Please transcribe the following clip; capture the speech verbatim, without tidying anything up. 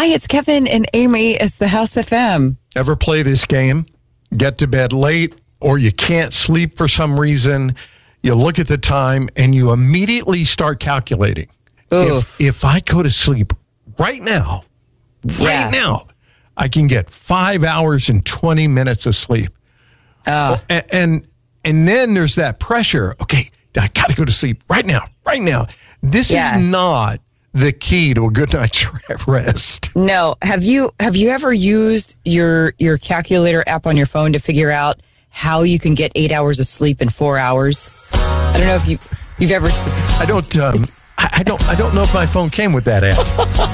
Hi, it's Kevin and Amy. It's the House F M. Ever play this game? Get to bed late or you can't sleep for some reason. You look at the time and you immediately start calculating. If, if I go to sleep right now, right Yeah. now, I can get five hours and twenty minutes of sleep. Oh. And, and, and then there's that pressure. Okay, I got to go to sleep right now, right now. This Yeah. is not the key to a good night's rest. No. Have you have you ever used your your calculator app on your phone to figure out how you can get eight hours of sleep in four hours? I don't know if you you've ever. I don't. Um, I I don't. I don't know if my phone came with that app.